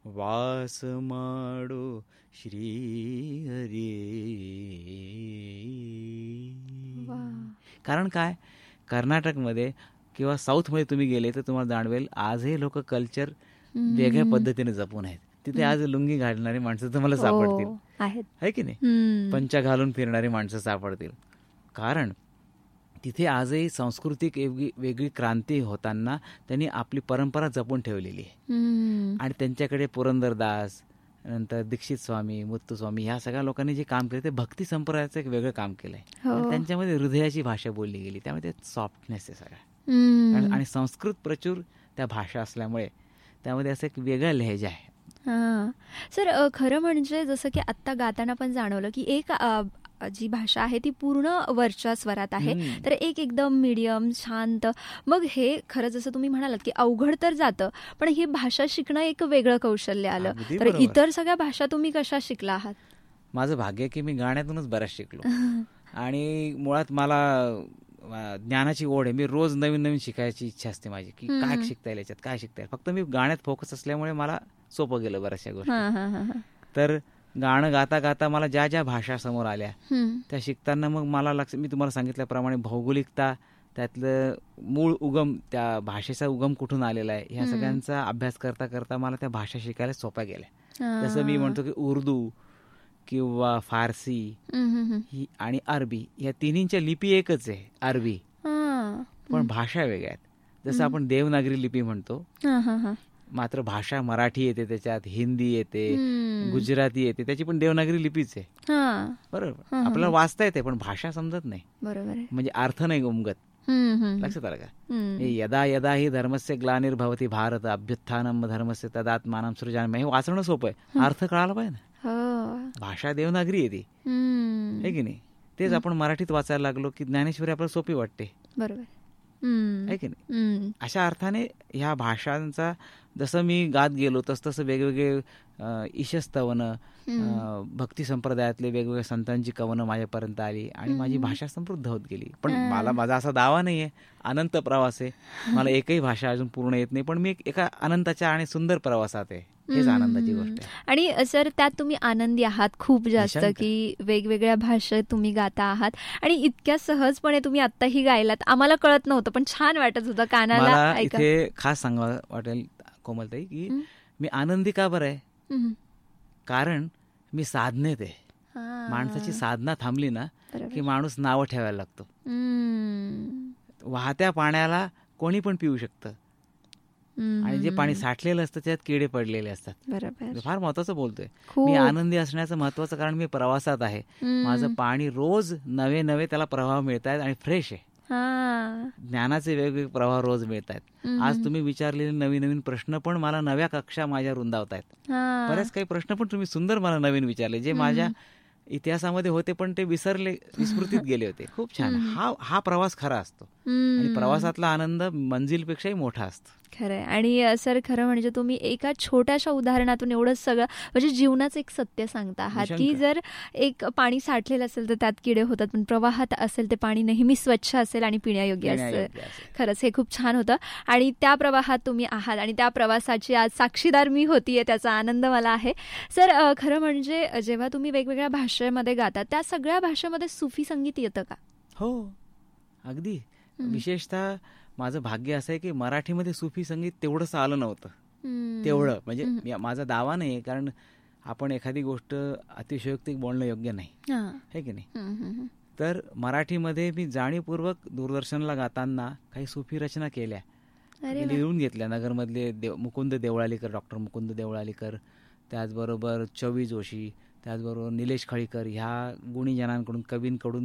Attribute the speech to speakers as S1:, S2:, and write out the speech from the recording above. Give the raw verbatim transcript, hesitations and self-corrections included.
S1: वास माडो श्री हरी.
S2: वा.
S1: कारण काय, कर्नाटकमध्ये किंवा साऊथमध्ये तुम्ही गेले तर तुम्हाला जाणवेल आजही लोक कल्चर वेगळ्या
S2: हम्म.
S1: पद्धतीने जपून आहेत. तिथे
S2: हम्म.
S1: आज लुंगी घालणारी माणसं तुम्हाला
S2: हो,
S1: सापडतील,
S2: आहेत.
S1: आहे की नाही.
S2: हम्म.
S1: पंचा घालून फिरणारी माणसं सापडतील. कारण तिथे आजही सांस्कृतिक वेगळी वेगळी क्रांती होताना त्यांनी आपली परंपरा जपून ठेवलेली आहे.
S2: हम्म.
S1: आणि त्यांच्याकडे पुरंदरदास, नंतर दीक्षित स्वामी, मुत्तुस्वामी ह्या सगळ्या लोकांनी जे काम केलं ते भक्ती संप्रदायाचं एक वेगळं काम केलं आहे.
S2: हो.
S1: आणि त्यांच्यामध्ये हृदयाची भाषा बोलली गेली, त्यामुळे ते सॉफ्टनेस आहे सगळा.
S2: हम्म.
S1: आणि आणि संस्कृत प्रचूर त्या भाषा असल्यामुळे त्यामध्ये असं एक वेगळा लहेजा आहे.
S2: हां. सर अ, खरं म्हणजे जसं की आत्ता गाताना पण जाणवलं की एक अ, जी भाषा आहे ती पूर्ण वरच्या स्वरात आहे,
S1: हम्म.
S2: तर एक एकदम मीडियम शांत. मग हे खरं जसं तुम्ही म्हणालात की अवघड तर जातं, पण ही भाषा शिकणं एक वेगळं कौशल्य आलं.
S1: अगदी
S2: तर
S1: बरोबर.
S2: इतर सगळ्या भाषा तुम्ही कशा शिकला आहात?
S1: माझं भाग्य आहे की मी गाण्यातूनच बऱ्याच शिकलो. आणि मुळात मला अ, ज्ञानाची ओढ आहे. मी रोज नवीन नवीन शिकायची इच्छा असते माझी, की काय
S2: हम्म.
S1: शिकता येईल याच्यात, काय शिकता येईल. फक्त मी गाण्यात फोकस असल्यामुळे मला सोपं गेलं बऱ्याचशा गोष्टी.
S2: हां, हां, हां, हां.
S1: तर गाणं गाता गाता मला ज्या ज्या भाषा समोर आल्या
S2: हम्म.
S1: त्या शिकताना मग मला लक्ष, मी तुम्हाला सांगितल्याप्रमाणे भौगोलिकता, त्यातलं मूळ उगम, त्या भाषेचा उगम कुठून आलेला आहे, ह्या
S2: हम्म.
S1: सगळ्यांचा अभ्यास करता करता मला त्या भाषा शिकायला सोप्या गेल्या.
S2: हां.
S1: जसं मी म्हणतो की उर्दू किंवा फारसी
S2: हम्म, हम्म, हम्म.
S1: ही आणि अरबी, या तिन्हींच्या लिपी एकच आहे, अरबी,
S2: हां.
S1: पण भाषा वेगळ्या आहेत. जसं आपण देवनागरी लिपी म्हणतो,
S2: हां, हां, हां.
S1: मात्र भाषा मराठी येते, त्याच्यात हिंदी येते,
S2: हम्म.
S1: गुजराती येते, त्याची पण देवनागरी लिपीच आहे.
S2: हां.
S1: बरोबर,
S2: हां, हां,
S1: आपल्याला
S2: हां.
S1: वाचता येते पण भाषा समजत नाही,
S2: बरोबर आहे.
S1: म्हणजे अर्थ नाही उमगत.
S2: हम्म, हम्म,
S1: लक्षात आलं का.
S2: हम्म.
S1: हे यदा यदा ही धर्मस्य ग्लानिर्भवती भारत अभ्युत्थानम धर्मस्य तदात्मानं सृजाम्यहं, हे वाचणं सोपं आहे, अर्थ कळायला पाहिजे ना.
S2: हो.
S1: भाषा देवनागरी येते,
S2: हम्म.
S1: आहे की नाही. तेच आपण मराठीत वाचायला लागलो की ज्ञानेश्वरी आपल्याला सोपी वाटते,
S2: बरोबर. हम्म.
S1: आहे की नाही.
S2: हम्म.
S1: अशा अर्थाने ह्या भाषांचा जसं मी गात गेलो तस तसं वेगवेगळे अ, ईशस्तवनं, अ, भक्ती संप्रदायातले वेगवेगळ्या संतांची कवनं माझ्यापर्यंत आली आणि माझी भाषा समृद्ध होत गेली. पण मला माझा असा दावा नाही आहे, अनंत प्रवास आहे, मला एकही भाषा अजून पूर्ण येत नाही, पण मी एक- एका अनंताच्या आणि सुंदर प्रवासात आहे, हेच आनंदाची गोष्ट आहे.
S2: आणि सर त्यात तुम्ही आनंदी आहात खूप जास्त,
S1: निशंक.
S2: की वेगवेगळ्या भाषेत तुम्ही गाता आहात आणि इतक्या सहजपणे तुम्ही आत्ताही गायलात. आम्हाला कळत नव्हतं पण छान वाटत होतं कानाला
S1: मला
S2: ऐका.
S1: इथे खास सांगावं वाटेल कोमलताई की
S2: हं.
S1: मी आनंदी का बरं आहे,
S2: हम्म.
S1: कारण मी साधनेत आहे.
S2: हां.
S1: माणसाची साधना थांबली ना
S2: बरोबर.
S1: की माणूस नावं ठेवायला लागतो.
S2: हम्म.
S1: वाहत्या पाण्याला कोणी पण पिऊ शकतं
S2: हम्म.
S1: आणि जे पाणी साठलेलं असतं त्यात किडे पडलेले असतात.
S2: बरोबर.
S1: फार महत्वाचं बोलतोय
S2: खूप.
S1: मी. आनंदी असण्याचं महत्वाचं कारण मी प्रवासात आहे.
S2: हम्म.
S1: माझं पाणी रोज नवे नवे त्याला प्रवाह मिळत आहेत आणि फ्रेश आहे.
S2: हां.
S1: ज्ञानाचे वेगवेगळे प्रवाह रोज मिळत आहेत.
S2: हम्म.
S1: आज तुम्ही विचारलेले नवीन नवीन प्रश्न पण मला नव्या कक्षा माझ्या रुंदावत आहेत.
S2: हां.
S1: बऱ्याच काही प्रश्न पण तुम्ही सुंदर मला नवीन विचारले, जे माझ्या इतिहासामध्ये होते पण ते विसरले, विस्मृतीत गेले होते. खूप छान. हा हा प्रवास खरा असतो आणि
S2: हम्म.
S1: प्रवासातला आनंद मंजिलपेक्षाही मोठा असतो.
S2: खरंय. आणि अ, सर खरं म्हणजे तुम्ही एका छोट्याशा उदाहरणातून एवढं सगळं म्हणजे जीवनाचं एक सत्य सांगता आहात, की
S1: निशंक.
S2: जर एक पाणी साठलेलं असेल तर त्यात किडे होतात, पण प्रवाहात असेल ते पाणी नेहमी स्वच्छ असेल आणि पिण्यायोग्य असेल.
S1: पिण्यायोग्य असेल.
S2: खरंच हे खूप छान होतं आणि त्या प्रवाहात तुम्ही आहात आणि त्या प्रवासाची आज साक्षीदार मी होतीये, त्याचा आनंद मला आहे. सर अ, खरं म्हणजे अ, जेव्हा तुम्ही वेगवेगळ्या भाषेमध्ये गाता त्या सगळ्या भाषेमध्ये सुफी संगीत येतं का?
S1: हो, अगदी. विशेषतः माझं भाग्य असं आहे की मराठीमध्ये सुफी संगीत तेवढंच आलं नव्हतं.
S2: हम्म.
S1: तेवढं म्हणजे मी- माझा दावा नाही आहे, कारण आपण एखादी गोष्ट अतिशयोक्तिक बोलणं योग्य नाही,
S2: हां.
S1: है की नाही.
S2: हम्म, हम्म, हम्म.
S1: तर मराठीमध्ये मी जाणीवपूर्वक दूरदर्शनला गाताना काही सुफी रचना केल्या,
S2: अरे वा.
S1: लिहून घेतल्या. नगरमधले देव मुकुंद देवळालीकर, डॉक्टर मुकुंद देवळालीकर, त्याचबरोबर चवी जोशी, त्याचबरोबर निलेश खळीकर, ह्या गुणीजनांकडून, कवींकडून